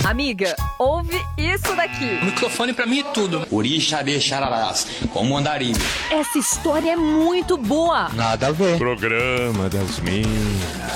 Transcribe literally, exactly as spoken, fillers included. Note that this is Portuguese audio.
Amiga, ouve isso daqui. O microfone pra mim é tudo. Orixá de Xararás, com mandarim. Essa história é muito boa. Nada a ver. Programa das Minas.